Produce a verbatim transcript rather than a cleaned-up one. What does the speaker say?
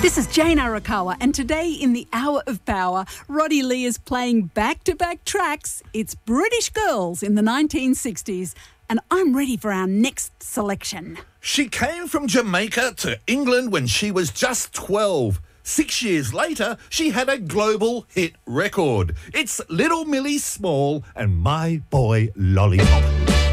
This is Jane Arakawa, and today in the Hour of Power, Roddy Lee is playing back-to-back tracks. It's British Girls in the nineteen sixties, and I'm ready for our next selection. She came from Jamaica to England when she was just twelve. Six years later, she had a global hit record. It's Little Millie Small and My Boy Lollipop.